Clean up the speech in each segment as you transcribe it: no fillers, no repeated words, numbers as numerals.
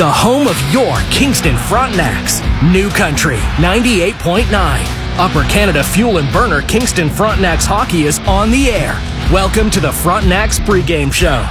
The home of your Kingston Frontenacs. New Country 98.9. Upper Canada Fuel and Burner Kingston Frontenacs hockey is on the air. Welcome to the Frontenacs pregame show.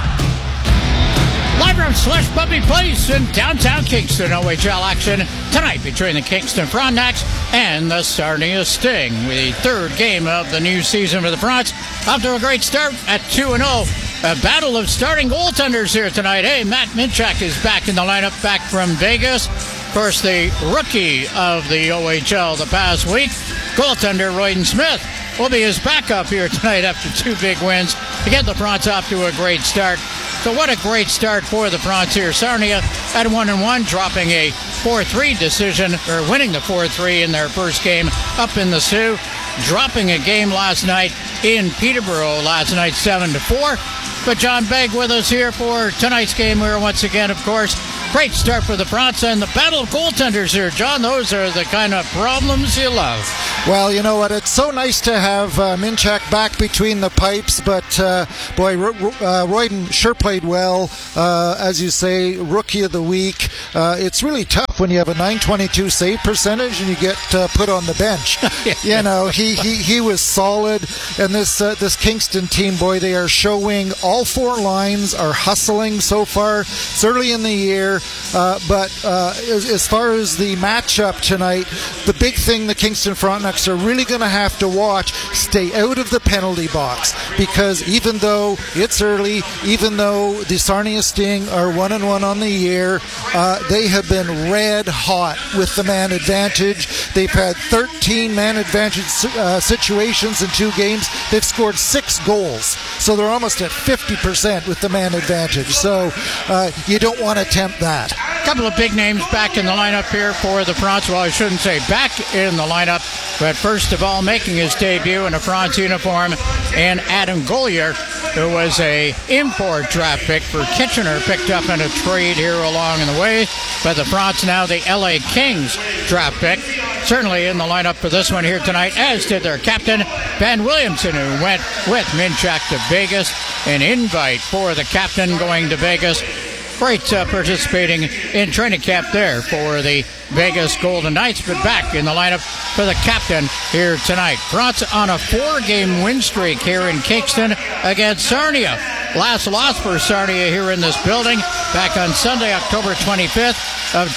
Live from Slush Puppy Place in downtown Kingston. OHL action tonight between the Kingston Frontenacs and the Sarnia Sting. The third game of the new season for the Fronts. Off to a great start at 2-0. A battle of starting goaltenders here tonight. Hey, Matt Minchak is back in the lineup, back from Vegas. Of course, the rookie of the OHL the past week, goaltender Royden Smith, will be his backup here tonight after two big wins to get the Fronts off to a great start. So what a great start for the Fronts here. Sarnia at 1-1, dropping a 4-3 decision, or winning the 4-3 in their first game up in the Sioux. Dropping a game last night in Peterborough last night, 7-4. But John Begg with us here for tonight's game. We're once again, of course, great start for the Fronts and the battle of goaltenders here. John, those are the kind of problems you love. Well, you know what? It's so nice to have Minchak back between the pipes, but boy, Royden sure played well. As you say, rookie of the week. It's really tough when you have a .922 save percentage and you get put on the bench. You know, he was solid, and this Kingston team, boy, they are showing all four lines are hustling so far. It's early in the year, but as far as the matchup tonight, the big thing the Kingston Frontenacs are really going to have to watch, stay out of the penalty box, because even though it's early, even though the Sarnia Sting are 1-1 on the year, they have been red hot with the man advantage. They've had 13 man advantage situations in two games. They've scored 6 goals, so they're almost at 50% with the man advantage. So you don't want to tempt that. A couple of big names back in the lineup here for the Fronts. Well, I shouldn't say back in the lineup, but first of all, making his debut in a Fronts uniform, and Adam Golier, who was a import draft pick for Kitchener, picked up in a trade here along the way. But the Fronts now the LA Kings draft pick. Certainly in the lineup for this one here tonight, as did their captain, Ben Williamson, who went with Minchak to Vegas. An invite for the captain going to Vegas. Great participating in training camp there for the Vegas Golden Knights, but back in the lineup for the captain here tonight. Fronts on a 4-game win streak here in Kingston against Sarnia. Last loss for Sarnia here in this building back on Sunday, October 25th of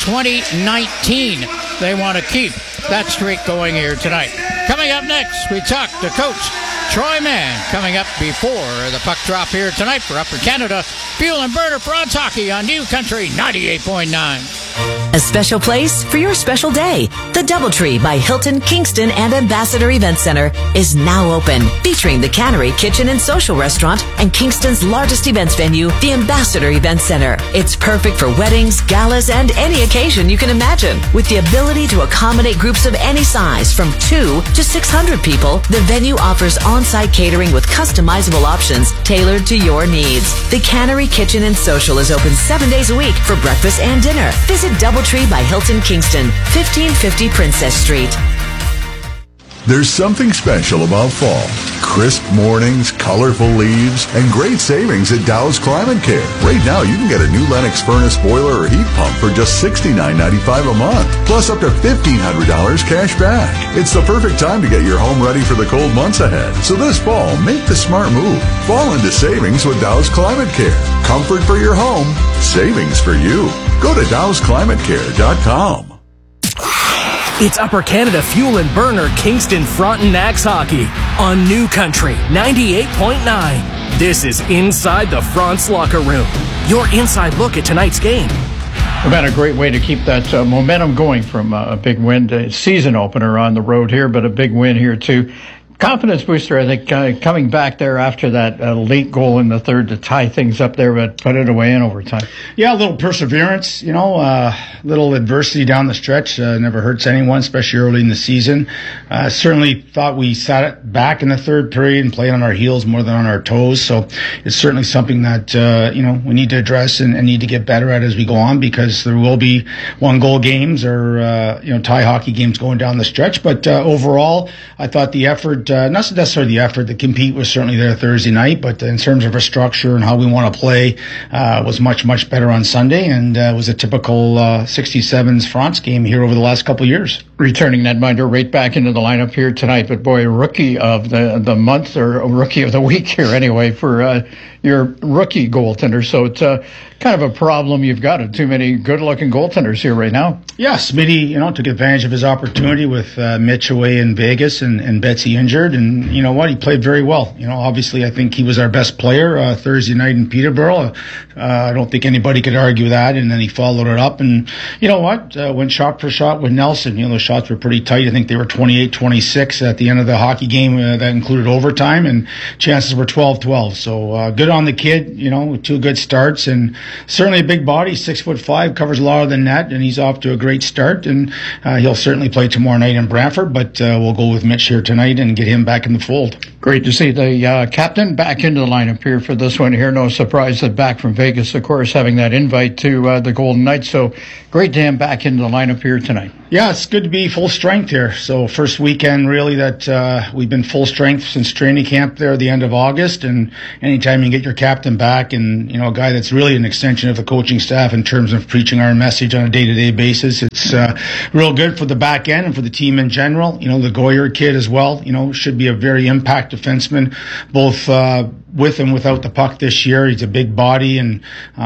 2019. They want to keep that streak going here tonight. Coming up next, we talk to Coach Troy Mann, coming up before the puck drop here tonight for Upper Canada Fuel and Burner Fronts Hockey on New Country 98.9. A special place for your special day. The Doubletree by Hilton Kingston and Ambassador Event Center is now open, featuring the Cannery Kitchen and Social Restaurant and Kingston's largest events venue, the Ambassador Event Center. It's perfect for weddings, galas, and any occasion you can imagine. With the ability to accommodate groups of any size from 2 to 600 people, the venue offers on-site catering with customizable options tailored to your needs. The Cannery Kitchen and Social is open 7 days a week for breakfast and dinner. Visit Doubletree by Hilton Kingston, 1550 Princess Street. There's something special about fall. Crisp mornings, colorful leaves, and great savings at Dow's Climate Care. Right now, you can get a new Lennox furnace, boiler, or heat pump for just $69.95 a month, plus up to $1,500 cash back. It's the perfect time to get your home ready for the cold months ahead. So this fall, make the smart move. Fall into savings with Dow's Climate Care. Comfort for your home, savings for you. Go to dowsclimatecare.com. It's Upper Canada Fuel and Burner Kingston Frontenacs hockey on New Country 98.9. This is Inside the Fronts Locker Room, your inside look at tonight's game. We've had a great way to keep that momentum going from a big win, season opener on the road here, but a big win here too. Confidence booster, I think, coming back there after that late goal in the third to tie things up there, but put it away in overtime. Yeah, a little perseverance, little adversity down the stretch never hurts anyone, especially early in the season. Certainly thought we sat it back in the third period and played on our heels more than on our toes. So it's certainly something that, we need to address and need to get better at as we go on, because there will be 1-goal games or, tie hockey games going down the stretch. But overall, I thought the effort effort, not necessarily the effort. The compete was certainly there Thursday night, but in terms of our structure and how we want to play, was much, much better on Sunday, and was a typical 67's France game here over the last couple of years. Returning netminder right back into the lineup here tonight, but boy, rookie of the month, or rookie of the week here anyway for your rookie goaltender. So it's kind of a problem you've got. Too many good-looking goaltenders here right now. Yeah, Smitty, took advantage of his opportunity with Mitch away in Vegas and Betsy injured, and you know what, he played very well. Obviously, I think he was our best player Thursday night in Peterborough. I don't think anybody could argue that, and then he followed it up, and you know what, went shot for shot with Nelson. Those shots were pretty tight. I think they were 28-26 at the end of the hockey game. That included overtime, and chances were 12-12. So good on the kid, with 2 good starts, and certainly a big body, 6'5", covers a lot of the net, and he's off to a great start, and he'll certainly play tomorrow night in Brantford, but we'll go with Mitch here tonight and get him back in the fold. Great to see the captain back into the lineup here for this one here. No surprise that back from Vegas, of course, having that invite to the Golden Knights. So great to have him back into the lineup here tonight. Yeah, it's good to be full strength here. So first weekend really that we've been full strength since training camp there at the end of August, and anytime you get your captain back and a guy that's really an extension of the coaching staff in terms of preaching our message on a day-to-day basis, it's real good for the back end and for the team in general. The Goyer kid as well, should be a very impact defenseman, both with and without the puck this year. He's a big body, and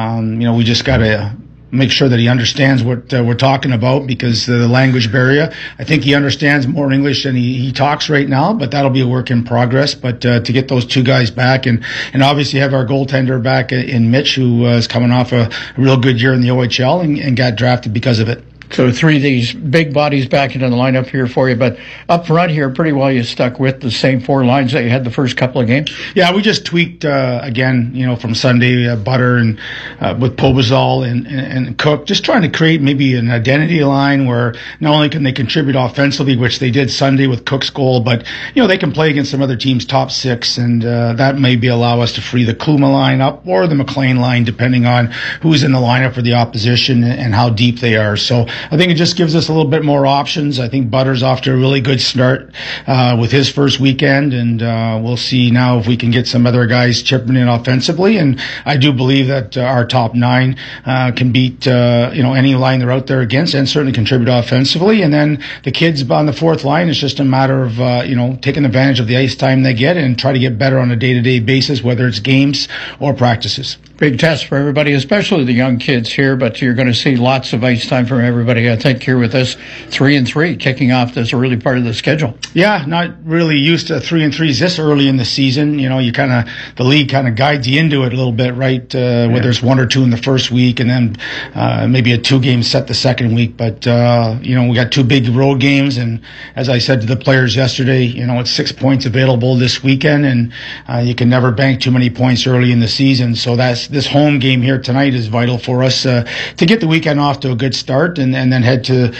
we just got to make sure that he understands what we're talking about, because the language barrier, I think he understands more English than he talks right now, but that'll be a work in progress. But to get those 2 guys back, and obviously have our goaltender back in Mitch, who is coming off a real good year in the OHL and got drafted because of it. So 3 of these big bodies back into the lineup here for you. But up front here, pretty well you stuck with the same 4 lines that you had the first couple of games? Yeah, we just tweaked, again, from Sunday, Butter and with Pobazal and Cook, just trying to create maybe an identity line where not only can they contribute offensively, which they did Sunday with Cook's goal, but, they can play against some other teams' top 6, and that maybe allow us to free the Kluma line up or the McLean line, depending on who's in the lineup for the opposition and how deep they are. So I think it just gives us a little bit more options. I think Butter's off to a really good start with his first weekend, and we'll see now if we can get some other guys chipping in offensively. And I do believe that our top 9 can beat any line they're out there against, and certainly contribute offensively. And then the kids on the 4th line, it's just a matter of taking advantage of the ice time they get and try to get better on a day-to-day basis, whether it's games or practices. Big test for everybody, especially the young kids here, but you're going to see lots of ice time from everybody, I think, here with this 3-3 kicking off this early part of the schedule. Yeah, not really used to 3-3s this early in the season. The league kind of guides you into it a little bit, right? Whether it's 1 or 2 in the first week, and then maybe a 2-game set the second week. But, we got 2 big road games, and as I said to the players yesterday, it's 6 points available this weekend, and you can never bank too many points early in the season. So this home game here tonight is vital for us to get the weekend off to a good start, and then head to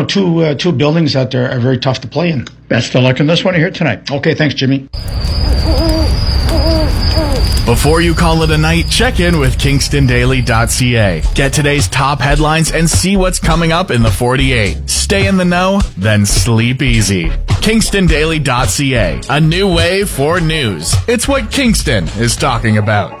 two buildings that are very tough to play in. Best of luck in this one here tonight. Okay, thanks, Jimmy. Before you call it a night, check in with KingstonDaily.ca. Get today's top headlines and see what's coming up in the 48. Stay in the know, then sleep easy. KingstonDaily.ca, a new way for news. It's what Kingston is talking about.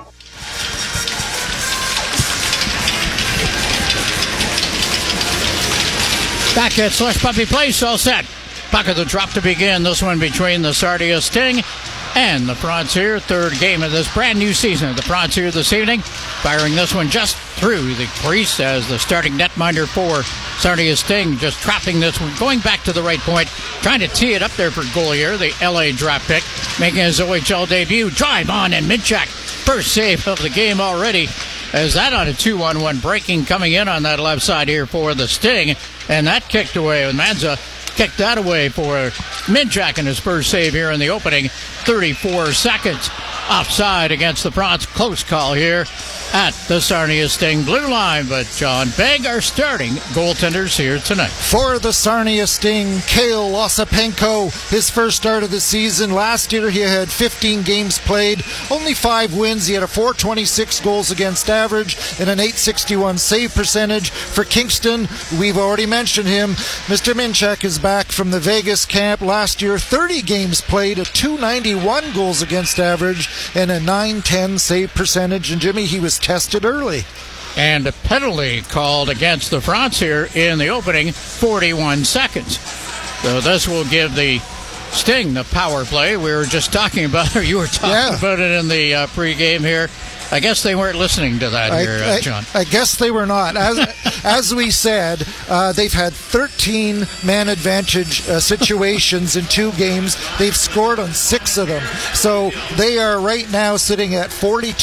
Back at Slush Puppy Place, all set. Puck of the drop to begin. This one between the Sarnia Sting and the Frontier. 3rd game of this brand new season. The Frontier this evening firing this one just through the crease as the starting netminder for Sarnia Sting just trapping this one, going back to the right point, trying to tee it up there for Golier, the LA draft pick, making his OHL debut. Drive on and Minchak. First save of the game already. As that on a 2-on-1 breaking coming in on that left side here for the Sting. And that kicked away. Manza kicked that away for Minchak in his first save here in the opening 34 seconds. Offside against the Bronx. Close call here. at the Sarnia Sting blue line. But John Begg, our starting goaltenders here tonight. For the Sarnia Sting, Kale Ossipenko, his first start of the season. Last year he had 15 games played, only 5 wins. He had a .426 goals against average and an .861 save percentage. For Kingston, we've already mentioned him. Mr. Minchak is back from the Vegas camp. Last year, 30 games played, a .291 goals against average and a .910 save percentage. And Jimmy, he was tested early. And a penalty called against the Fronts here in the opening 41 seconds. So this will give the Sting the power play. We were just talking about it, or you were talking about it in the pregame here. I guess they weren't listening to that John. I guess they were not. As we said, they've had 13 man advantage situations in 2 games. They've scored on 6 of them. So they are right now sitting at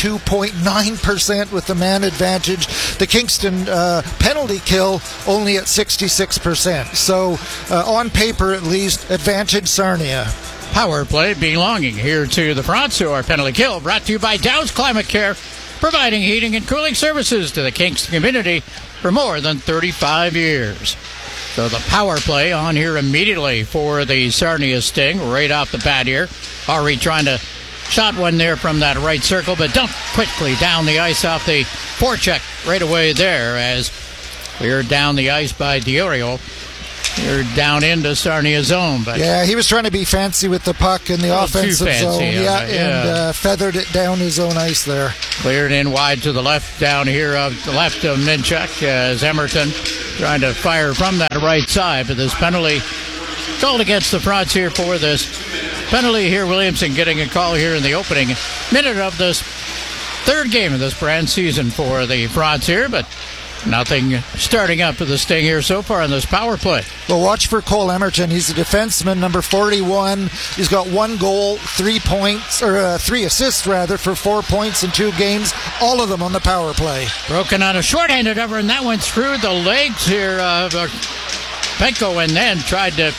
42.9% with the man advantage. The Kingston penalty kill only at 66%. So on paper at least, advantage Sarnia. Power play belonging here to the Fronts, who are penalty kill, brought to you by Dow's Climate Care, providing heating and cooling services to the Kingston community for more than 35 years. So the power play on here immediately for the Sarnia Sting, right off the bat here. Ari trying to shot one there from that right circle, but dumped quickly down the ice off the forecheck right away there as cleared down the ice by Diorio. You're down into Sarnia zone. But yeah, he was trying to be fancy with the puck in the offensive zone. And feathered it down his own ice there. Cleared in wide to the left down here, the left of Minchuk as Emerton trying to fire from that right side. But this penalty called against the Fronts here for this penalty here. Williamson getting a call here in the opening minute of this third game of this brand season for the Fronts here. But nothing starting up for the Sting here so far on this power play. Well, watch for Cole Emerton. He's a defenseman, number 41. He's got 1 goal, 3 points, or 3 assists rather, for 4 points in 2 games. All of them on the power play. Broken on a shorthanded effort, and that went through the legs here of Penko, and then tried to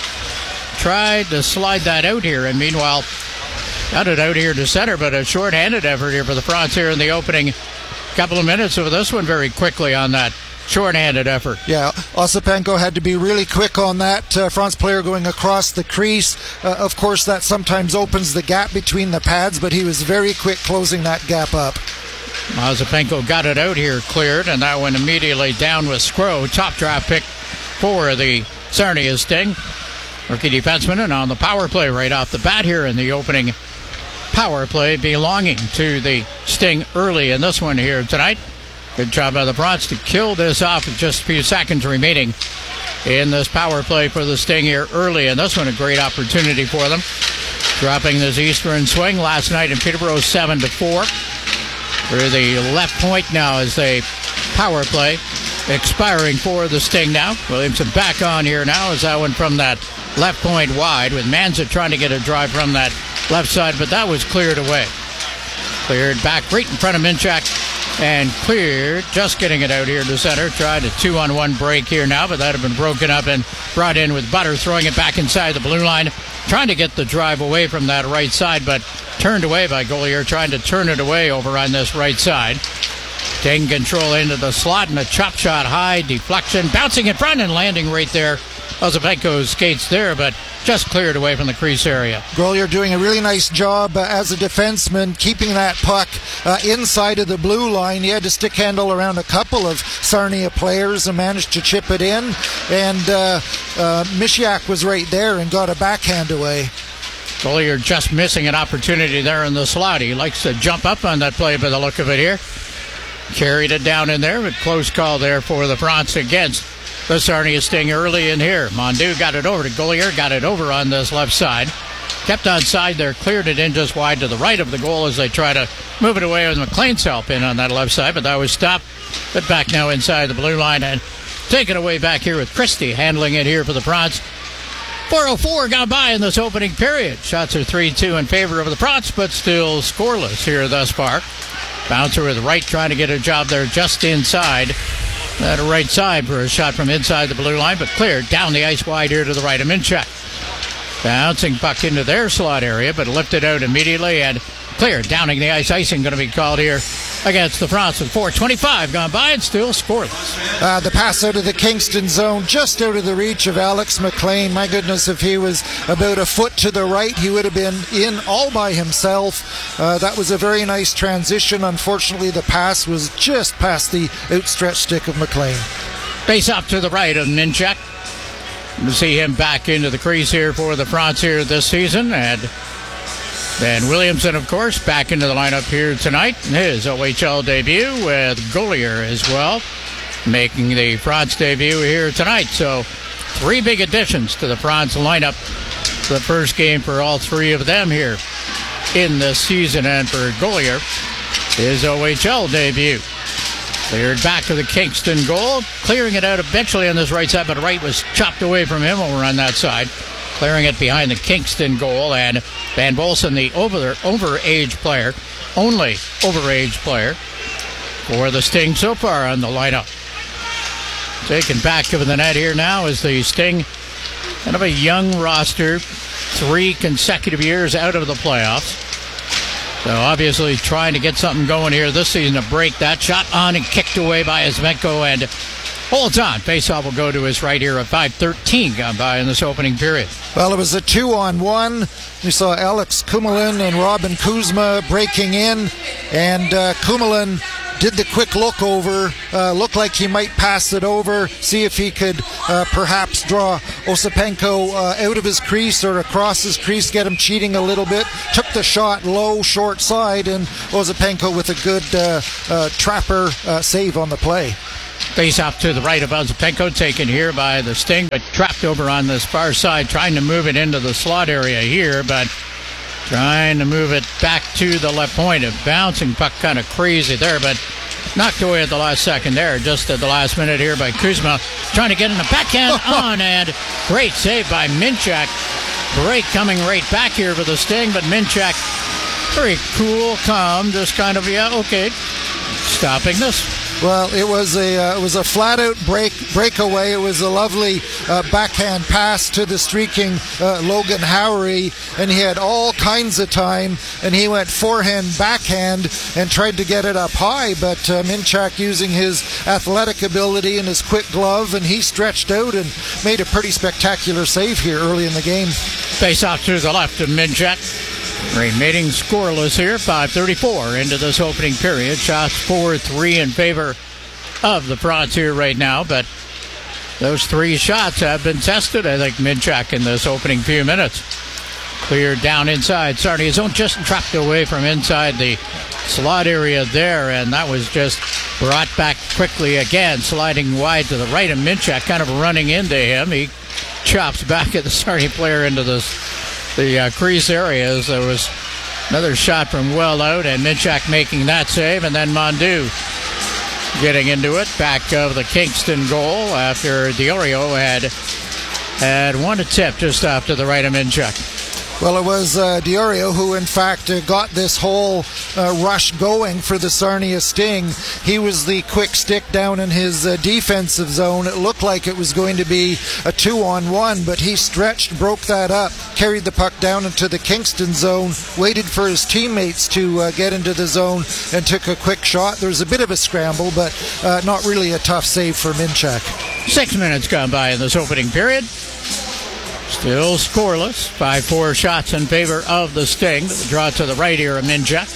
slide that out here. And meanwhile, got it out here to center, but a shorthanded effort here for the Fronts here in the opening couple of minutes of this one very quickly on that short-handed effort. Yeah, Ossipenko had to be really quick on that. Fronts player going across the crease. Of course, that sometimes opens the gap between the pads, but he was very quick closing that gap up. Ossipenko got it out here, cleared, and that went immediately down with Scrow. Top draft pick for the Sarnia Sting. Rookie defenseman, and on the power play right off the bat here in the opening power play belonging to the Sting early in this one here tonight. Good job by the Fronts to kill this off with just a few seconds remaining in this power play for the Sting here early in this one. A great opportunity for them. Dropping this Eastern swing last night in Peterborough 7-4. Through the left point now as they power play expiring for the Sting now. Williamson back on here now as that one from that left point wide with Manza trying to get a drive from that left side, but that was cleared away. Cleared back right in front of Minchak and cleared, just getting it out here to center. Tried a 2-on-1 break here now, but that had been broken up and brought in with Butter, throwing it back inside the blue line, trying to get the drive away from that right side, but turned away by Golier, trying to turn it away over on this right side. Taking control into the slot and a chop shot high, deflection, bouncing in front and landing right there. Ossipenko's skates there, but just cleared away from the crease area. Golier doing a really nice job as a defenseman, keeping that puck inside of the blue line. He had to stick handle around a couple of Sarnia players and managed to chip it in. And Mishiak was right there and got a backhand away. Golier just missing an opportunity there in the slot. He likes to jump up on that play by the look of it here. Carried it down in there, but close call there for the Fronts against the Sarnia Sting early in here. Mondu got it over to Golier, got it over on this left side. Kept on side there, cleared it in just wide to the right of the goal as they try to move it away with McLean's help in on that left side, but that was stopped. But back now inside the blue line and taken away back here with Christie handling it here for the Fronts. 4:04 gone by in this opening period. Shots are 3-2 in favor of the Fronts, but still scoreless here thus far. Bouncer with right trying to get a job there just inside that right side for a shot from inside the blue line, but cleared down the ice wide here to the right of Minchak. Bouncing puck into their slot area, but lifted out immediately and cleared. Downing the ice, icing going to be called here against the Franz. 4:25 gone by and still scoreless. The pass out of the Kingston zone, just out of the reach of Alex McLean. My goodness, if he was about a foot to the right, he would have been in all by himself. That was a very nice transition. Unfortunately, the pass was just past the outstretched stick of McLean. Face off to the right of Minchak. We'll see him back into the crease here for the Franz here this season. And then Williamson, of course, back into the lineup here tonight. His OHL debut with Golier as well, making the Franz debut here tonight. So 3 big additions to the Franz lineup. The first game for all 3 of them here in this season. And for Golier, his OHL debut. Cleared back to the Kingston goal, clearing it out eventually on this right side, but Wright was chopped away from him over on that side. Clearing it behind the Kingston goal, and Van Bolsen, the overage player, only overage player for the Sting so far on the lineup. Taken back of the net here now is the Sting, kind of a young roster, 3 consecutive years out of the playoffs. So obviously trying to get something going here this season to break that. Shot on and kicked away by Osmenko and holds on. Faceoff will go to his right here at 5:13 gone by in this opening period. Well, it was a 2-on-1. We saw Alex Kumelin and Robin Kuzma breaking in, and Kumelin did the quick look over, looked like he might pass it over, see if he could perhaps draw Osipenko out of his crease or across his crease, get him cheating a little bit. Took the shot low, short side, and Osipenko with a good trapper save on the play. Face off to the right of Osipenko, taken here by the Sting, but trapped over on this far side, trying to move it into the slot area here, but trying to move it back to the left point. A bouncing puck, kind of crazy there, but knocked away at the last second there, just at the last minute here by Kuzma. Trying to get in the backhand on, and great save by Minchak. Great coming right back here for the Sting, but Minchak, very cool, calm, just kind of, yeah, okay, stopping this. Well, it was a flat-out breakaway. It was a lovely backhand pass to the streaking Logan Howery, and he had all kinds of time, and he went forehand, backhand, and tried to get it up high, but Minchak using his athletic ability and his quick glove, and he stretched out and made a pretty spectacular save here early in the game. Face off to the left of Minchak. Remaining scoreless here, 5:34 into this opening period. Shots 4-3 in favor of the Franz here right now, but those 3 shots have been tested. I think Minchak in this opening few minutes. Cleared down inside Sarnia's zone, just trapped away from inside the slot area there, and that was just brought back quickly again, sliding wide to the right of Minchak, kind of running into him. He chops back at the Sarnia player into the crease areas. There was another shot from well out, and Minchak making that save, and then Mondu getting into it back of the Kingston goal after Diorio had one attempt just off to the right of Minchak. Well, it was Diorio who, in fact, got this whole rush going for the Sarnia Sting. He was the quick stick down in his defensive zone. It looked like it was going to be a 2-on-1, but he stretched, broke that up, carried the puck down into the Kingston zone, waited for his teammates to get into the zone, and took a quick shot. There was a bit of a scramble, but not really a tough save for Minchak. 6 minutes gone by in this opening period. Still scoreless. 5-4 shots in favor of the Sting. The draw to the right here of Minchak.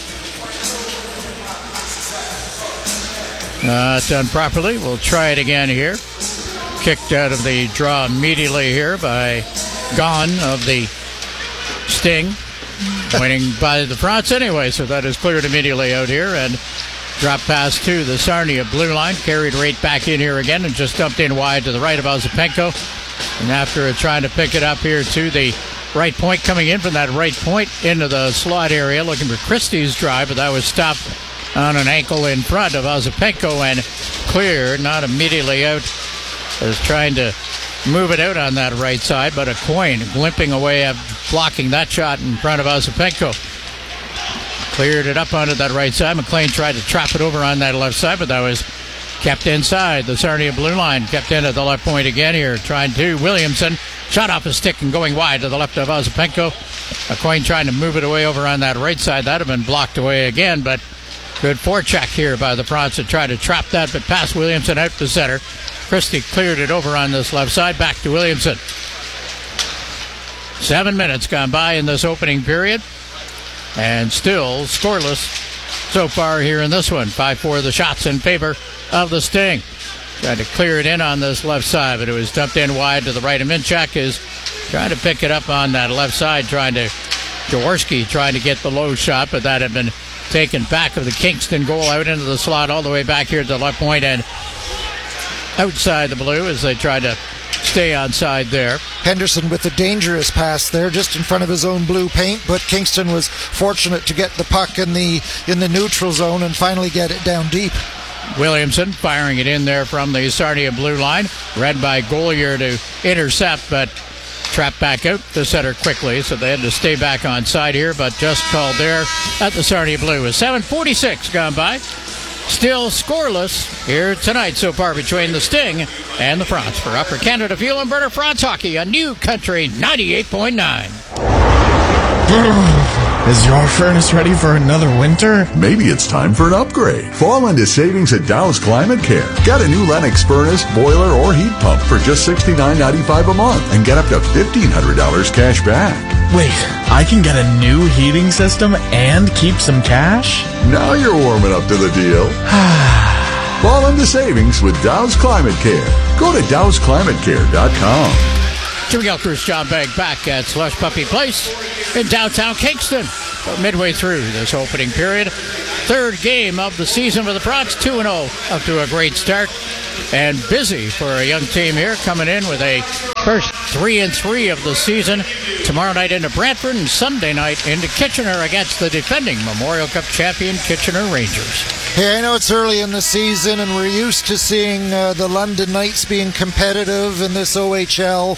Done properly. We'll try it again here. Kicked out of the draw immediately here by Gahn of the Sting. Winning by the Franz anyway, so that is cleared immediately out here. And drop pass to the Sarnia blue line. Carried right back in here again and just dumped in wide to the right of Osipenko. And after trying to pick it up here to the right point, coming in from that right point into the slot area, looking for Christie's drive, but that was stopped on an ankle in front of Osipenko and cleared, not immediately out. Was trying to move it out on that right side, but a Coin limping away, blocking that shot in front of Osipenko. Cleared it up onto that right side. McLean tried to trap it over on that left side, but that was kept inside the Sarnia blue line. Kept in at the left point again here. Trying to Williamson. Shot off his stick and going wide to the left of Osipenko. McLean trying to move it away over on that right side. That had been blocked away again, but Good forecheck here by the Fronts to try to trap that, but pass Williamson out to center. Christie cleared it over on this left side. Back to Williamson. 7 minutes gone by in this opening period, and still scoreless so far here in this one. 5-4 the shots in favor of the Sting. Tried to clear it in on this left side, but it was dumped in wide to the right. And Minchak is trying to pick it up on that left side, Jaworski trying to get the low shot, but that had been taken back of the Kingston goal, out into the slot, all the way back here to the left point and outside the blue as they tried to stay onside there. Henderson with a dangerous pass there, just in front of his own blue paint, but Kingston was fortunate to get the puck in the neutral zone and finally get it down deep. Williamson firing it in there from the Sarnia blue line, read by Golier to intercept, but trapped back out the center quickly, so they had to stay back on side here, but just called there at the Sarnia blue. With 7:46 gone by, still scoreless here tonight so far between the Sting and the Fronts. For Upper Canada Fuel and Burner Fronts Hockey on New Country 98.9. Is your furnace ready for another winter? Maybe it's time for an upgrade. Fall into savings at Dow's Climate Care. Get a new Lennox furnace, boiler, or heat pump for just $69.95 a month and get up to $1,500 cash back. Wait, I can get a new heating system and keep some cash? Now you're warming up to the deal. Fall into savings with Dow's Climate Care. Go to dowsclimatecare.com. Jimmy Elker's John Begg back at Slush Puppy Place in downtown Kingston. Midway through this opening period. Third game of the season for the Fronts, 2-0, up to a great start. And busy for a young team here, coming in with a first 3-3 of the season. Tomorrow night into Brantford and Sunday night into Kitchener against the defending Memorial Cup champion Kitchener Rangers. Hey, I know it's early in the season, and we're used to seeing the London Knights being competitive in this OHL.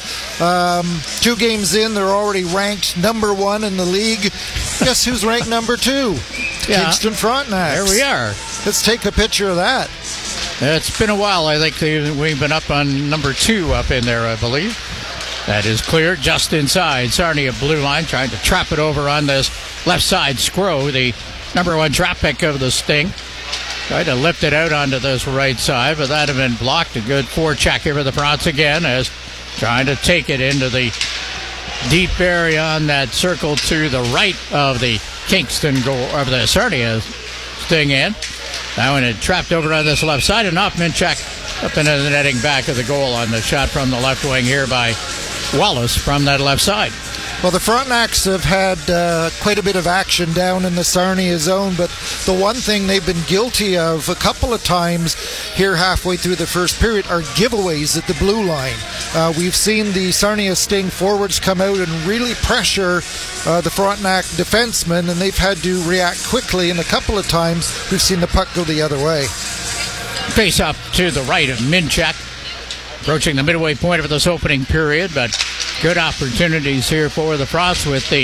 2 games in, they're already ranked number 1 in the league. Guess who's ranked number 2? Yeah. Kingston Frontenacs. There we are. Let's take a picture of that. It's been a while. I think we've been up on number 2 up in there, I believe. That is clear just inside Sarnia blue line, trying to trap it over on this left side. Scro, the number 1 trap pick of the Sting. Tried to lift it out onto this right side, but that had been blocked. A good forecheck here for the Fronts again, as trying to take it into the deep area on that circle to the right of the Kingston goal, of the Sarnia Sting in. That one had trapped over on this left side, and off Minchak up into the netting back of the goal on the shot from the left wing here by Wallace from that left side. Well, the Frontenacs have had quite a bit of action down in the Sarnia zone, but the one thing they've been guilty of a couple of times here halfway through the first period are giveaways at the blue line. We've seen the Sarnia Sting forwards come out and really pressure the Frontenac defensemen, and they've had to react quickly, and a couple of times we've seen the puck go the other way. Face up to the right of Minchak, approaching the midway point of this opening period, but good opportunities here for the Fronts with the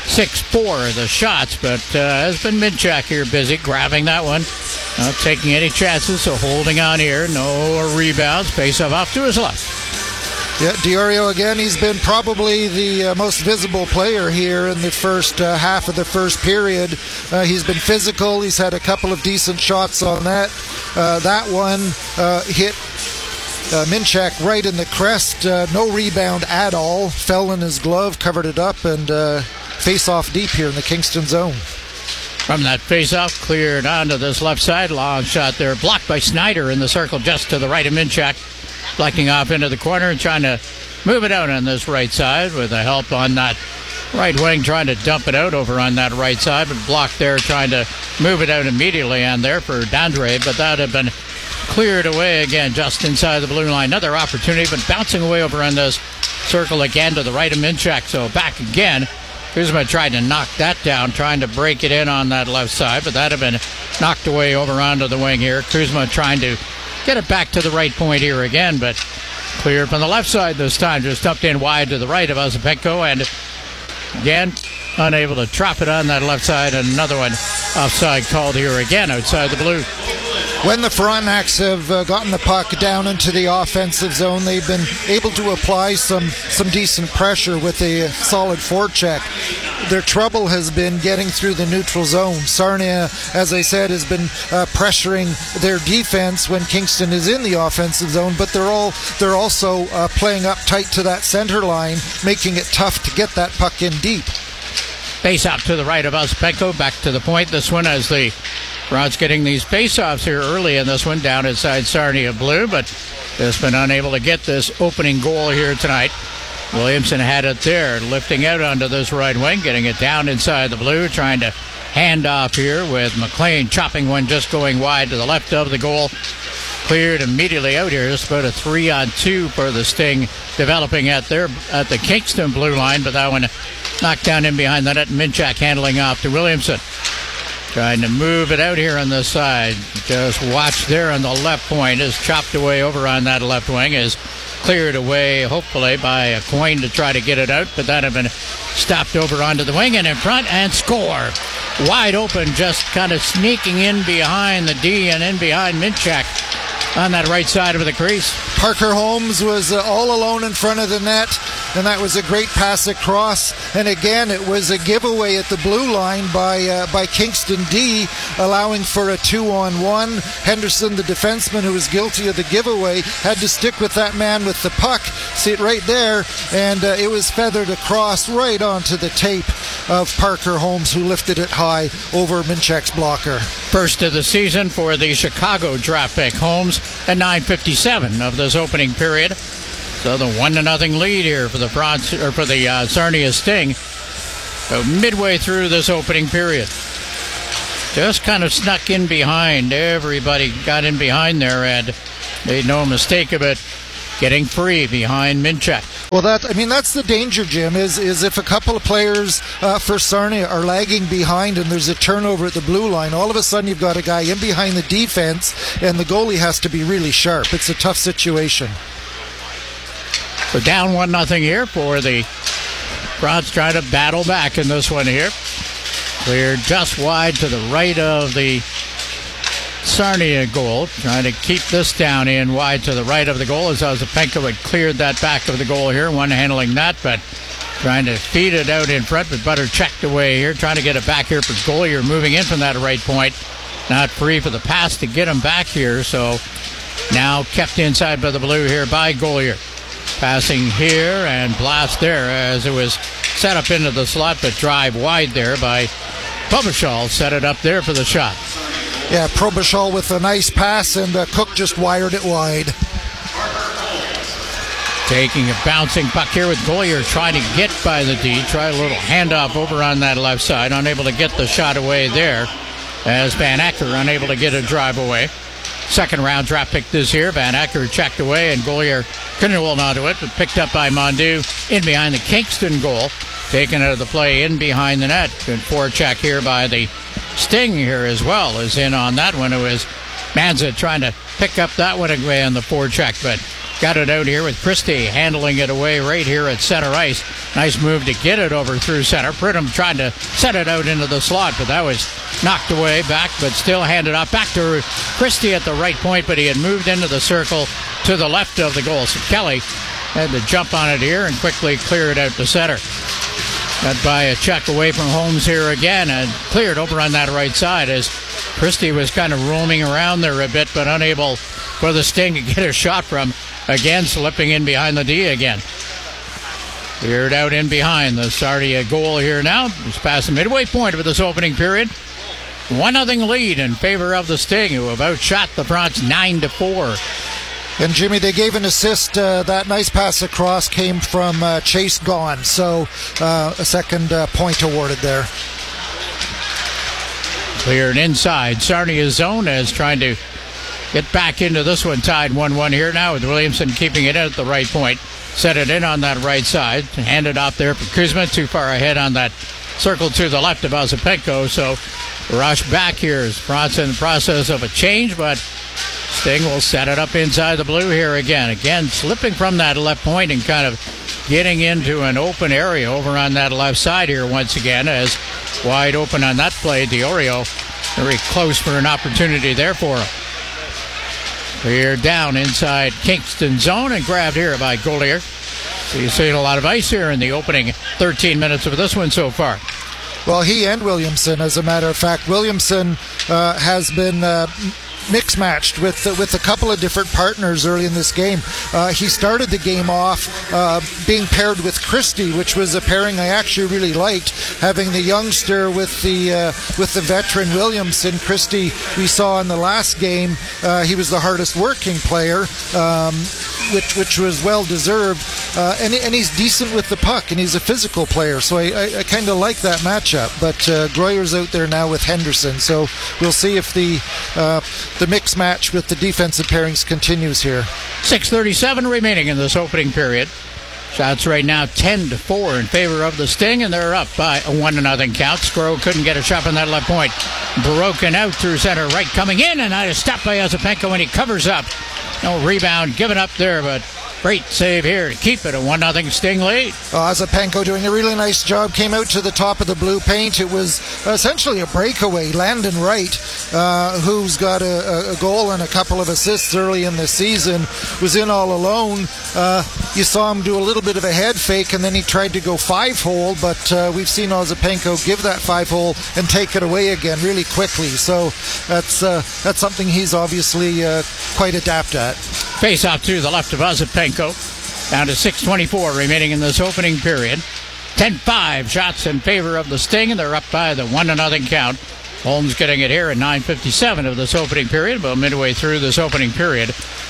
6-4 the shots, but has been Minchak here busy grabbing that one, not taking any chances, so holding on here. No rebounds. Face off to his left. Yeah, Diorio again. He's been probably the most visible player here in the first half of the first period. He's been physical. He's had a couple of decent shots on that. That one hit Minchak right in the crest. No rebound at all. Fell in his glove, covered it up, and face off deep here in the Kingston zone. From that face-off, cleared onto this left side. Long shot there, blocked by Snyder in the circle just to the right of Minchak. Flecking off into the corner and trying to move it out on this right side with the help on that right wing, trying to dump it out over on that right side, but blocked there, trying to move it out immediately on there for Dandre, but that had been cleared away again just inside the blue line. Another opportunity, but bouncing away over on this circle again to the right of Minchak, so back again. Kuzma tried to knock that down, trying to break it in on that left side, but that had been knocked away over onto the wing here. Kuzma trying to get it back to the right point here again, but cleared from the left side this time. Just dumped in wide to the right of Ozapenko, and again, unable to trap it on that left side. And another one offside called here again outside the blue. When the Frontenacs have gotten the puck down into the offensive zone, they've been able to apply some decent pressure with a solid forecheck. Their trouble has been getting through the neutral zone. Sarnia, as I said, has been pressuring their defense when Kingston is in the offensive zone, but they're also playing up tight to that center line, making it tough to get that puck in deep. Face out to the right of Ozepenko, back to the point. This one as the Bronx getting these face-offs here early in this one down inside Sarnia Blue, but has been unable to get this opening goal here tonight. Williamson had it there, lifting out onto this right wing, getting it down inside the blue, trying to hand off here with McLean chopping one just going wide to the left of the goal. Cleared immediately out here. Just about a 3-on-2 for the Sting developing at the Kingston blue line, but that one knocked down in behind the net. Minchak handling off to Williamson. Trying to move it out here on the side. Just watch there on the left point. Is chopped away over on that left wing. Is cleared away, hopefully, by a coin to try to get it out. But that had been stopped over onto the wing and in front and score. Wide open, just kind of sneaking in behind the D and in behind Minchak on that right side of the crease. Parker Holmes was all alone in front of the net, and that was a great pass across. And again, it was a giveaway at the blue line by Kingston D, allowing for a 2-on-1. Henderson, the defenseman who was guilty of the giveaway, had to stick with that man with the puck. See it right there, and it was feathered across right onto the tape of Parker Holmes, who lifted it high over Minchak's blocker. First of the season for the Chicago draft pick. Holmes at 9:57 of this opening period. So the 1-0 lead here for the Sarnia Sting. So midway through this opening period. Just kind of snuck in behind. Everybody got in behind there and made no mistake of it, getting free behind Minchak. Well, that's the danger, Jim, is if a couple of players for Sarnia are lagging behind and there's a turnover at the blue line, all of a sudden you've got a guy in behind the defense and the goalie has to be really sharp. It's a tough situation. So down 1-0 here for the Bronx, trying to battle back in this one here. Cleared just wide to the right of the Sarnia goal, trying to keep this down in wide to the right of the goal as Ozepenko had cleared that back of the goal here. One handling that, but trying to feed it out in front, but Butter checked away here, trying to get it back here for Gollier, moving in from that right point. Not free for the pass to get him back here, so now kept inside by the blue here by Gollier. Passing here and blast there as it was set up into the slot, but drive wide there by Pobashal. Set it up there for the shot. Yeah, Probashal with a nice pass, and Cook just wired it wide. Taking a bouncing puck here with Gollier trying to get by the D. Try a little handoff over on that left side. Unable to get the shot away there as Van Acker unable to get a drive away. Second round draft pick this year. Van Acker checked away and Gollier couldn't hold on to it, but picked up by Mondu in behind the Kingston goal. Taken out of the play in behind the net. Good forecheck here by the Sting here as well is in on that one. It was Manza trying to pick up that one away on the forecheck, but got it out here with Christie handling it away right here at center ice. Nice move to get it over through center. Pridham tried to set it out into the slot, but that was knocked away back, but still handed off back to Christie at the right point, but he had moved into the circle to the left of the goal. So Kelly had to jump on it here and quickly clear it out to center. Got by a check away from Holmes here again and cleared over on that right side as Christie was kind of roaming around there a bit, but unable for the Sting to get a shot from. Again, slipping in behind the D again. Cleared out in behind the Sarnia goal here now. It's past the midway point of this opening period. 1-0 lead in favor of the Sting, who have outshot the Bronx 9-4. And Jimmy, they gave an assist. That nice pass across came from Chase Gaughan. So a second point awarded there. Cleared inside Sarnia's zone as trying to get back into this one. Tied 1-1 here now with Williamson keeping it at the right point. Set it in on that right side. Handed off there for Kuzma. Too far ahead on that circle to the left of Ozepenko. So rush back here as Bronx in the process of a change, but Sting will set it up inside the blue here again. Again, slipping from that left point and kind of getting into an open area over on that left side here once again as wide open on that play. Diorio very close for an opportunity there for him. Cleared down inside Kingston zone and grabbed here by Golier. So you're seeing a lot of ice here in the opening 13 minutes of this one so far. Well, he and Williamson, as a matter of fact. Williamson has been mix-matched with a couple of different partners early in this game. He started the game off being paired with Christie, which was a pairing I actually really liked, having the youngster with the veteran Williamson. Christie, we saw in the last game, he was the hardest working player, which was well deserved, and he's decent with the puck, and he's a physical player, so I kind of like that matchup. But Groyer's out there now with Henderson, so we'll see if the mix match with the defensive pairings continues here. 6:37 remaining in this opening period. Shots right now 10-4 in favor of the Sting, and they're up by a 1-0 count. Squirrel couldn't get a shot on that left point. Broken out through center right, coming in, and a stop by Ozapenko when he covers up. No rebound given up there, but great save here to keep it a 1-0 Sting lead. Ozapenko doing a really nice job. Came out to the top of the blue paint. It was essentially a breakaway. Landon Wright, who's got a goal and a couple of assists early in the season, was in all alone. You saw him do a little bit of a head fake, and then he tried to go 5-hole, but we've seen Ozapenko give that 5-hole and take it away again really quickly. So that's something he's obviously quite adept at. Face off to the left of Ozapenko. Down to 6:24 remaining in this opening period. 10-5 shots in favor of the Sting, and they're up by the 1-0 count. Holmes getting it here at 9:57 of this opening period, about midway through this opening period.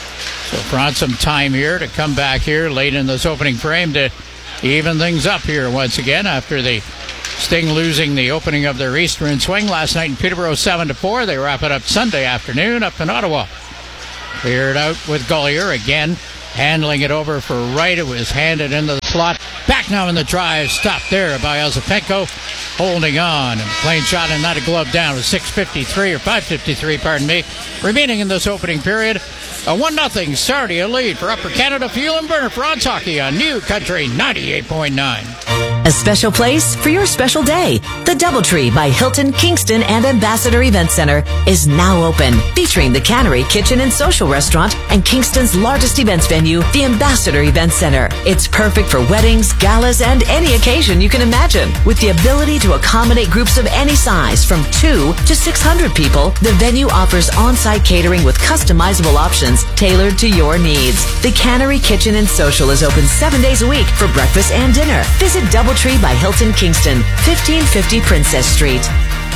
So France some time here to come back here late in this opening frame to even things up here once again after the Sting losing the opening of their Eastern swing last night in Peterborough 7-4. They wrap it up Sunday afternoon up in Ottawa. Cleared out with Golier again, handling it over for Wright. It was handed into the slot. Back now in the drive, stopped there by Ozapenko, holding on and playing shot and not a glove down with 6:53 or 5:53, pardon me, remaining in this opening period. A 1-0 Sarnia lead for Upper Canada Fuel and Burner France Hockey on New Country 98.9. A special place for your special day. The Doubletree by Hilton Kingston and Ambassador Event Center is now open, featuring the Cannery Kitchen and Social Restaurant and Kingston's largest events venue, the Ambassador Event Center. It's perfect for weddings, galas, and any occasion you can imagine. With the ability to accommodate groups of any size from 2 to 600 people, the venue offers on-site catering with customizable options tailored to your needs. The Cannery Kitchen and Social is open 7 days a week for breakfast and dinner. Visit Doubletree by Hilton Kingston, 1550 Princess Street.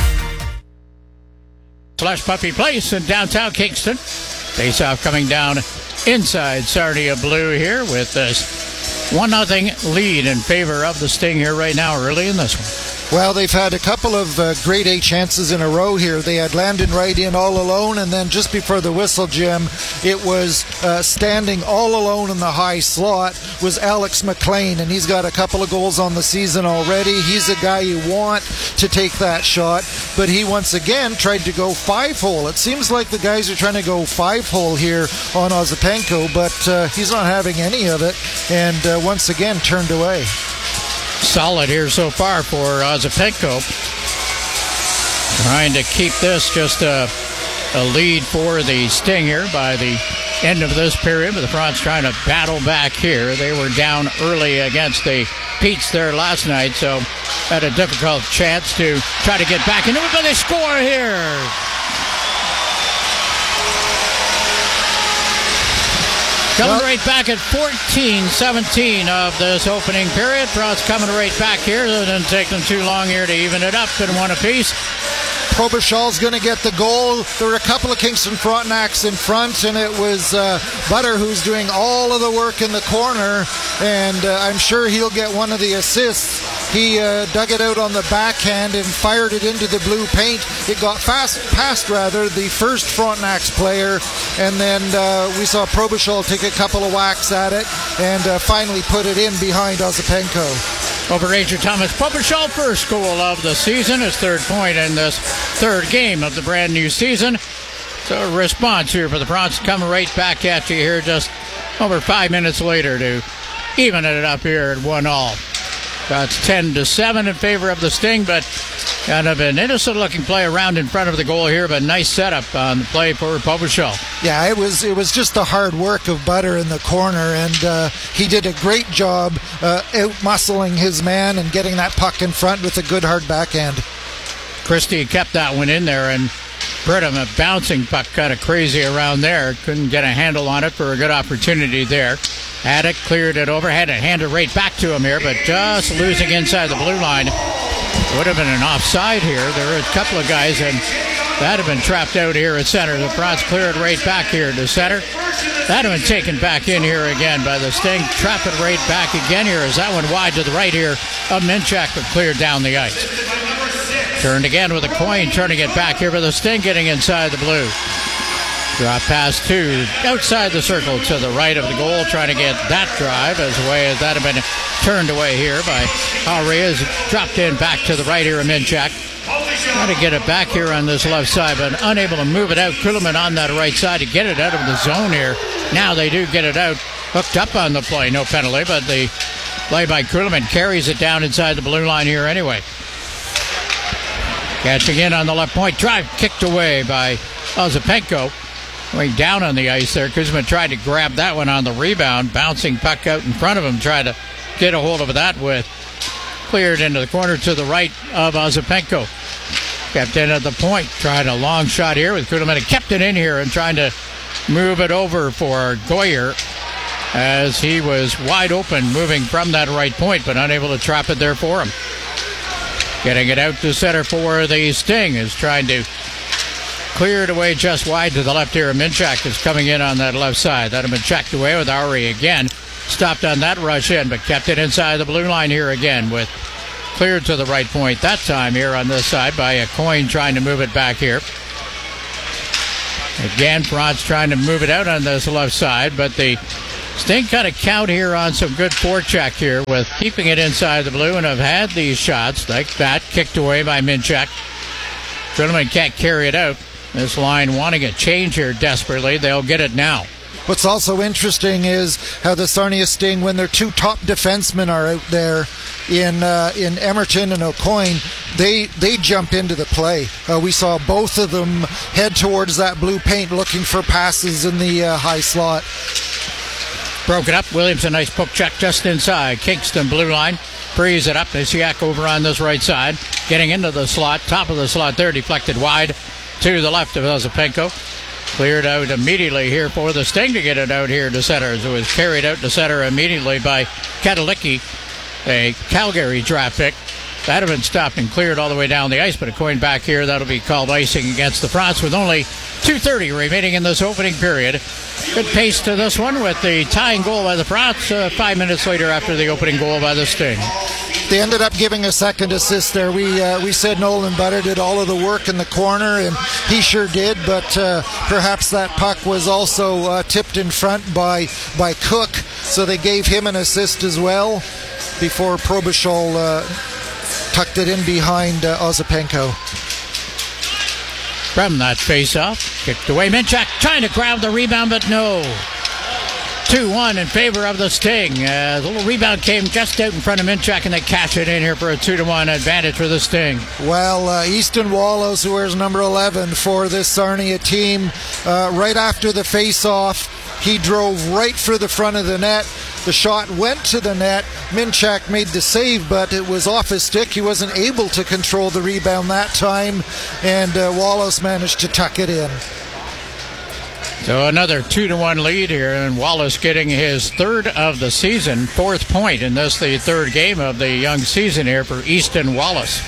Slush Puppy Place in downtown Kingston. Face-off coming down inside Sarnia Blue here with this 1-0 lead in favor of the Sting here right now early in this one. Well, they've had a couple of grade A chances in a row here. They had Landon Wright in all alone, and then just before the whistle, Jim, it was standing all alone in the high slot was Alex McLean, and he's got a couple of goals on the season already. He's a guy you want to take that shot, but he once again tried to go 5-hole. It seems like the guys are trying to go 5-hole here on Ozapenko, but he's not having any of it, and once again turned away. Solid here so far for Ozapenko. Trying to keep this just a lead for the Sting here by the end of this period, but the France trying to battle back here. They were down early against the Petes there last night, so had a difficult chance to try to get back into it, but they score here. Coming right back at 14-17 of this opening period. France coming right back here. It didn't take them too long here to even it up and one apiece. Probishal's going to get the goal. There were a couple of Kingston Frontenacs in front, and it was Butter who's doing all of the work in the corner, and I'm sure he'll get one of the assists. He dug it out on the backhand and fired it into the blue paint. It got past the first Frontenacs player, and then we saw Probishal take a couple of whacks at it and finally put it in behind Ozapenko. Over Ranger Thomas Probishal, first goal of the season, his third point in this third game of the brand new season. So a response here for the France coming right back at you here just over 5 minutes later to even it up here at 1-1. That's 10-7 in favor of the Sting, but Kind of an innocent-looking play around in front of the goal here, but nice setup on the play for Pobichal. Yeah, it was just the hard work of Butter in the corner, and he did a great job out-muscling his man and getting that puck in front with a good hard backhand. Christie kept that one in there, and Brittam, a bouncing puck, kind of crazy around there. Couldn't get a handle on it for a good opportunity there. Had it, cleared it over, had it handed right back to him here, but just losing inside the blue line. Would have been an offside here. There were a couple of guys, and that had been trapped out here at center. The Fronts cleared right back here to center. That had been taken back in here again by the Sting. Trap it right back again here as that one wide to the right here of Minchak, but cleared down the ice. Turned again with a coin, turning it back here for the Sting, getting inside the blue. Drop pass to outside the circle to the right of the goal, trying to get that drive as way as that had been turned away here by Arias. Dropped in back to the right here of Minchak. Trying to get it back here on this left side, but unable to move it out. Kuhlman on that right side to get it out of the zone here. Now they do get it out, hooked up on the play, no penalty, but the play by Kuhlman carries it down inside the blue line here anyway. Catching in on the left point, drive kicked away by Ozapenko. Going down on the ice there. Kuzma tried to grab that one on the rebound. Bouncing puck out in front of him. Tried to get a hold of that with. Cleared into the corner to the right of Ozapenko. Kept in at the point. Tried a long shot here with Kuhlman. Kept it in here and trying to move it over for Goyer as he was wide open moving from that right point, but unable to trap it there for him. Getting it out to center for the Sting is trying to clear it away just wide to the left here. Minchak is coming in on that left side. That had been checked away with Ari again. Stopped on that rush in, but kept it inside the blue line here again with cleared to the right point. That time here on this side by a coin trying to move it back here. Again, Franz trying to move it out on this left side, but the Sting kind of count here on some good forecheck here with keeping it inside the blue and have had these shots like that kicked away by Minchak. Kuhlman can't carry it out. This line wanting a change here desperately. They'll get it now. What's also interesting is how the Sarnia Sting, when their two top defensemen are out there in Emerton and O'Coin, they jump into the play. We saw both of them head towards that blue paint looking for passes in the high slot. Broken up. Williams, a nice poke check just inside. Kingston blue line. Frees it up. Isiak over on this right side. Getting into the slot. Top of the slot there. Deflected wide to the left of Ozapenko. Cleared out immediately here for the Sting to get it out here to center. As it was carried out to center immediately by Katalicki, a Calgary draft pick. That had been stopped and cleared all the way down the ice, but a coin back here. That'll be called icing against the Fronts with only 2:30 remaining in this opening period. Good pace to this one with the tying goal by the Fronts 5 minutes later after the opening goal by the Sting. They ended up giving a second assist there. We said Nolan Butter did all of the work in the corner, and he sure did, but perhaps that puck was also tipped in front by Cook, so they gave him an assist as well before Pobichal tucked it in behind Ozapenko. From that face-off, kicked away. Minchak trying to grab the rebound, but no. 2-1 in favor of the Sting. The little rebound came just out in front of Minchak, and they catch it in here for a 2-1 advantage for the Sting. Well, Easton Wallace, who wears number 11 for this Sarnia team, right after the face-off, he drove right for the front of the net. The shot went to the net. Minchak made the save, but it was off his stick. He wasn't able to control the rebound that time, and Wallace managed to tuck it in. So another 2-1 lead here, and Wallace getting his third of the season, 4th point in this, the third game of the young season here for Easton Wallace.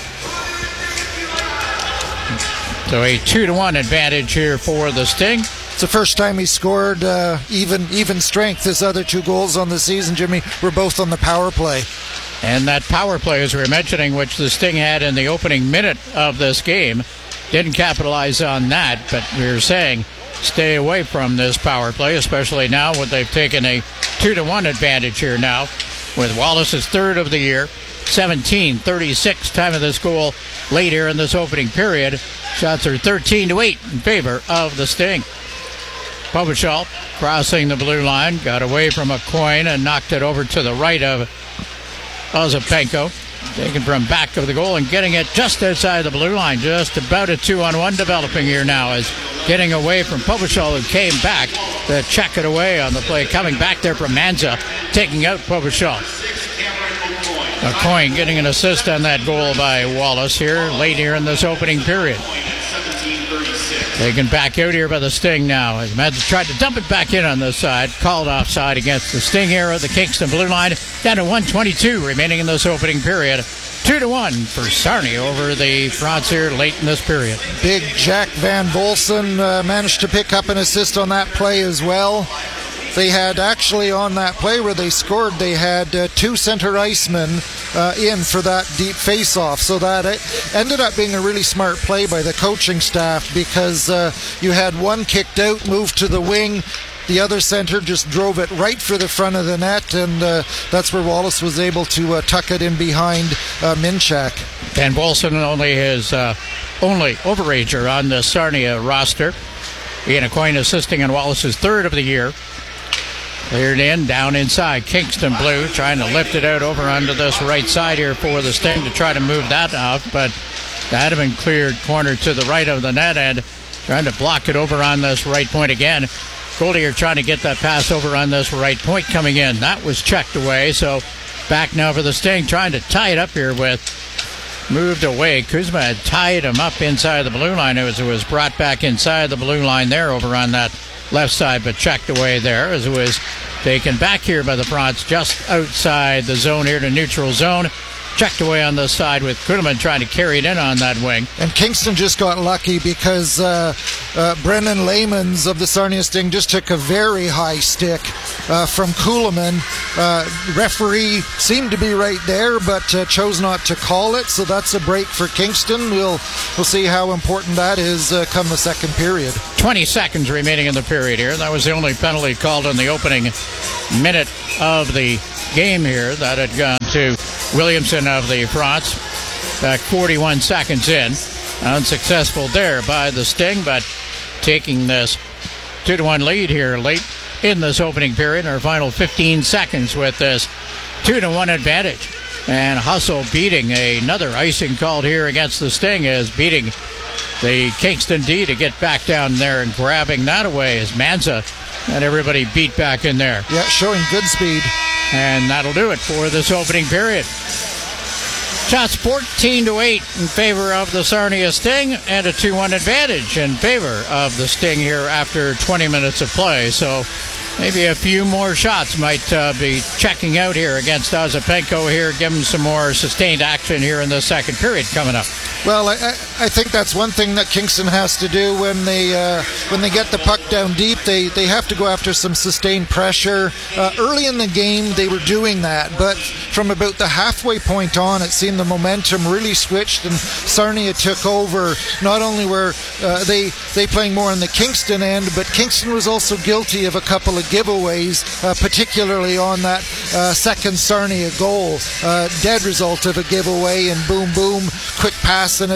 So a 2-1 advantage here for the Sting. It's the first time he scored even strength. His other 2 goals on the season, Jimmy, were both on the power play. And that power play, as we were mentioning, which the Sting had in the opening minute of this game, didn't capitalize on that, but we were saying stay away from this power play, especially now when they've taken a 2-1 advantage here now with Wallace's third of the year. 17:36 time of this goal late here in this opening period. Shots are 13-8 in favor of the Sting. Pobichal crossing the blue line, got away from a coin and knocked it over to the right of Ozapenko. taken from back of the goal and getting it just outside the blue line. Just about a 2-on-1 developing here now as getting away from Pobuchal, who came back to check it away on the play. Coming back there from Manza, taking out Pobuchal. McCoy getting an assist on that goal by Wallace here late here in this opening period. Taken back out here by the Sting now as Manza tried to dump it back in on this side. Called offside against the Sting here at the Kingston blue line. Down to 1:22 remaining in this opening period. 2-1 for Sarnia over the Fronts here late in this period. Big Jack Van Volson managed to pick up an assist on that play as well. They had actually on that play where they scored, they had two center icemen in for that deep face-off. So that it ended up being a really smart play by the coaching staff because you had one kicked out, moved to the wing. The other center just drove it right for the front of the net, and that's where Wallace was able to tuck it in behind Minchak. Van Volson only his only overager on the Sarnia roster. Ian Aucoin assisting in Wallace's third of the year. Cleared in, down inside. Kingston Blue trying to lift it out over onto this right side here for the Sting to try to move that off, but that had been cleared corner to the right of the net and trying to block it over on this right point again. Goldier trying to get that pass over on this right point coming in. That was checked away, so back now for the Sting trying to tie it up here with moved away. Kuzma had tied him up inside the blue line. It was brought back inside the blue line there over on that left side, but checked away there as it was taken back here by the Fronts just outside the zone here to neutral zone. Checked away on the side with Kuhlman trying to carry it in on that wing. And Kingston just got lucky because Brennan Lamans of the Sarnia Sting just took a very high stick from Kuhlman. Referee seemed to be right there, but chose not to call it, so that's a break for Kingston. We'll see how important that is come the second period. 20 seconds remaining in the period here. That was the only penalty called in the opening minute of the game here. That had gone to Williamson of the Fronts back 41 seconds in. Unsuccessful there by the Sting, but taking this 2-1 lead here late in this opening period. Our final 15 seconds with this 2-1 advantage. And Hustle beating another icing called here against the Sting is beating the Kingston D to get back down there and grabbing that away as Manza and everybody beat back in there. Yeah, showing good speed. And that'll do it for this opening period. Shots 14-8 in favor of the Sarnia Sting and a 2-1 advantage in favor of the Sting here after 20 minutes of play. So maybe a few more shots might be checking out here against Ozapenko here, give them some more sustained action here in the second period coming up. Well, I think that's one thing that Kingston has to do when they get the puck down deep. They have to go after some sustained pressure. Early in the game, they were doing that, but from about the halfway point on, it seemed the momentum really switched, and Sarnia took over. Not only were they playing more on the Kingston end, but Kingston was also guilty of a couple of giveaways, particularly on that second Sarnia goal. Dead result of a giveaway, and boom, quick pass, and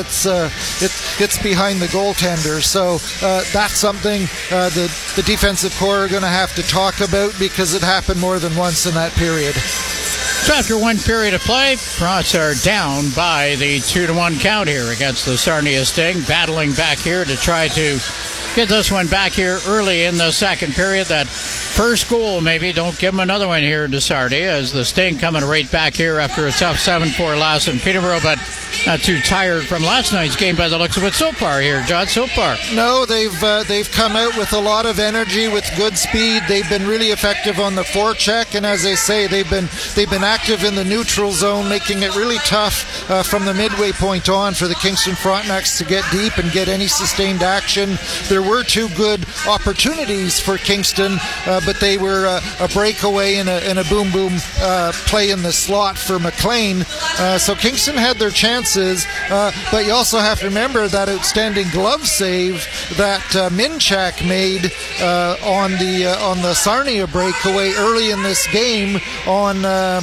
it's behind the goaltender. So that's something the defensive core are going to have to talk about because it happened more than once in that period. So after one period of play, Fronts are down by the 2-1 count here against the Sarnia Sting, battling back here to try to get this one back here early in the second period. That first goal, maybe don't give them another one here to Sarnia as the Sting coming right back here after a tough 7-4 loss in Peterborough, but not too tired from last night's game by the looks of it so far here, John, so far. No, they've come out with a lot of energy, with good speed. They've been really effective on the forecheck, and as they say, they've been active in the neutral zone, making it really tough from the midway point on for the Kingston Frontenacs to get deep and get any sustained action. There were two good opportunities for Kingston, but they were a breakaway and a boom play in the slot for McLean. So Kingston had their chances, but you also have to remember that outstanding glove save that Minchak made on the Sarnia breakaway early in this game on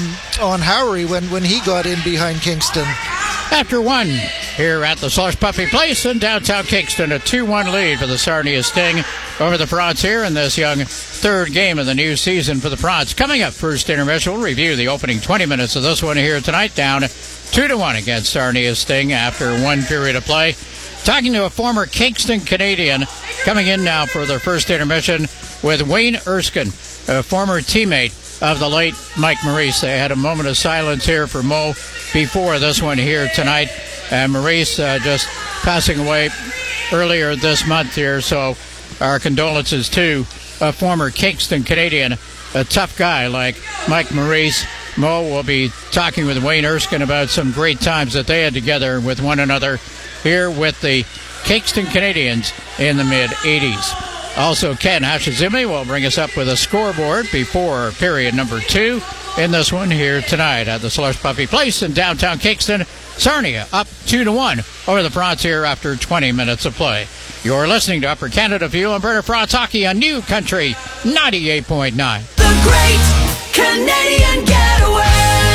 Howery when he got in behind Kingston. After one here at the Slush Puppy Place in downtown Kingston, a 2-1 lead for the Sarnia Sting over the Fronts here in this young third game of the new season for the Fronts. Coming up, first intermission, we'll review the opening 20 minutes of this one here tonight down 2-1 against Sarnia Sting after one period of play. Talking to a former Kingston Canadian, coming in now for their first intermission with Wayne Erskine, a former teammate of the late Mike Maurice. They had a moment of silence here for Mo before this one here tonight. And Maurice just passing away earlier this month here, so our condolences to a former Kingston Canadian, a tough guy like Mike Maurice. Mo will be talking with Wayne Erskine about some great times that they had together with one another here with the Kingston Canadians in the mid-'80s. Also, Ken Hashizumi will bring us up with a scoreboard before period number 2 in this one here tonight at the Slush Puppy Place in downtown Kingston. Sarnia up 2-1 over the Frontier after 20 minutes of play. You're listening to Upper Canada Fuel and Alberta Fronts Hockey on New Country 98.9. The Great Canadian Getaway.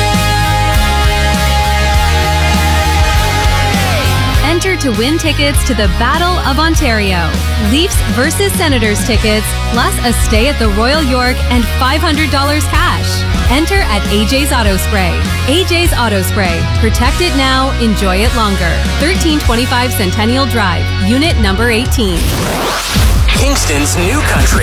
Enter to win tickets to the Battle of Ontario. Leafs versus Senators tickets, plus a stay at the Royal York and $500 cash. Enter at AJ's Auto Spray. AJ's Auto Spray. Protect it now, enjoy it longer. 1325 Centennial Drive, unit number 18. Kingston's New Country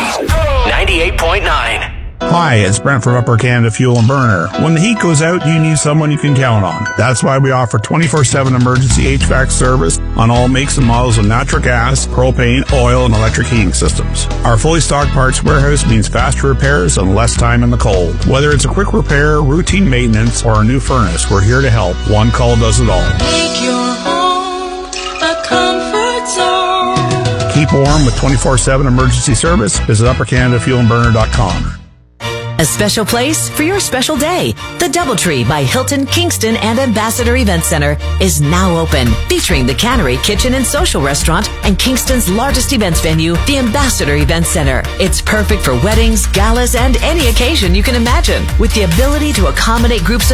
98.9. Hi, it's Brent from Upper Canada Fuel and Burner. When the heat goes out, you need someone you can count on. That's why we offer 24/7 emergency HVAC service on all makes and models of natural gas, propane, oil, and electric heating systems. Our fully stocked parts warehouse means faster repairs and less time in the cold. Whether it's a quick repair, routine maintenance, or a new furnace, we're here to help. One call does it all. Make your home a comfort zone. Keep warm with 24/7 emergency service. Visit uppercanadafuelandburner.com. A special place for your special day. The Doubletree by Hilton Kingston and Ambassador Event Center is now open, featuring the Cannery Kitchen and Social Restaurant and Kingston's largest events venue, the Ambassador Event Center. It's perfect for weddings, galas, and any occasion you can imagine, with the ability to accommodate groups of